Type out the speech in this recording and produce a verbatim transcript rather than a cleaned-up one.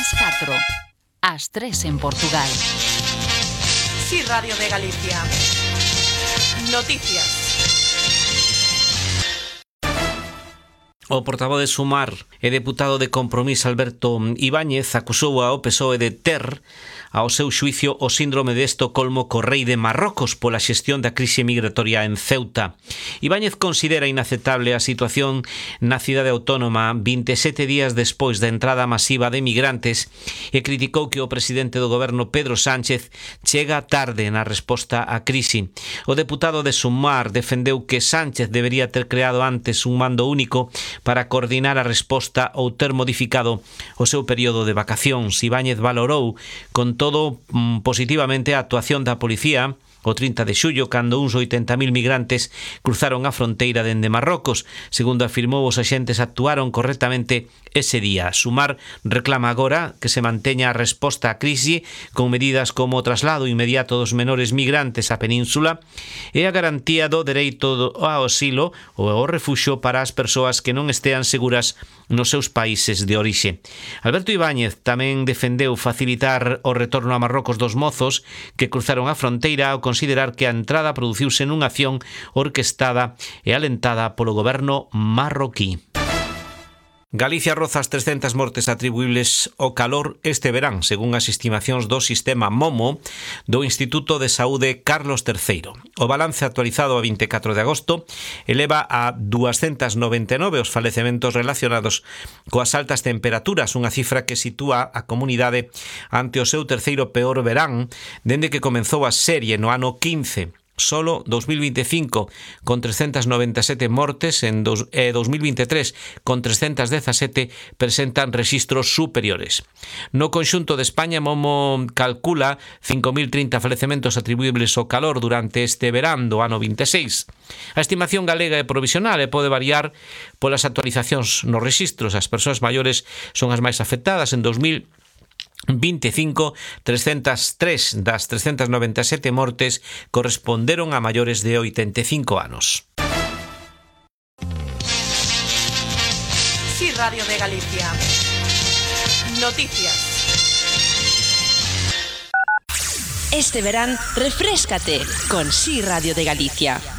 As catro, as tres en Portugal. Sí, Radio de Galicia. Noticias. O portavoz de Sumar e deputado de Compromís Alberto Ibáñez acusou ao P S O E de ter ao seu xuicio o síndrome de Estocolmo co rei de Marrocos pola xestión da crise migratoria en Ceuta. Ibáñez considera inaceptable a situación na cidade autónoma vinte e sete días despois da entrada masiva de migrantes e criticou que o presidente do goberno Pedro Sánchez chega tarde na resposta á crise. O deputado de Sumar defendeu que Sánchez debería ter creado antes un mando único para coordinar a resposta ou ter modificado o seu período de vacacións. Ibáñez valorou con todo positivamente a actuación da policía o trinta de xullo, cando uns oitenta mil migrantes cruzaron a fronteira dende Marrocos. Segundo afirmou, os axentes actuaron correctamente ese día. Sumar reclama agora que se manteña a resposta á crise con medidas como o traslado inmediato dos menores migrantes á península e a garantía do dereito ao asilo ou ao refuxio para as persoas que non estean seguras nos seus países de orixe. Alberto Ibáñez tamén defendeu facilitar o retorno a Marrocos dos mozos que cruzaron a fronteira ao considerar que a entrada produciuse nunha acción orquestada e alentada polo goberno marroquí. Galicia roza as trescentas mortes atribuíbles ao calor este verán, según as estimacións do sistema MOMO do Instituto de Saúde Carlos terceiro. O balance actualizado a vinte e catro de agosto eleva a duascentos noventa e nove os falecementos relacionados coas altas temperaturas, unha cifra que sitúa a comunidade ante o seu terceiro peor verán dende que comenzou a serie no ano quince. Solo dos mil vinte e cinco con trescentas noventa e sete mortes en dos, eh, dos mil vinte e tres con trescentas dezasete presentan rexistros superiores. No conxunto de España, Momo calcula cinco mil trinta falecementos atribuíbles ao calor durante este verán do ano vinte e seis. A estimación galega é provisional e pode variar polas actualizacións nos rexistros. As persoas maiores son as máis afectadas. En dos mil vinte e cinco, trescentas tres das trescentas noventa e sete mortes corresponderon a maiores de oitenta e cinco anos. Sí, Radio de Galicia. Noticias. Este verán, refréscate con Sí Radio de Galicia.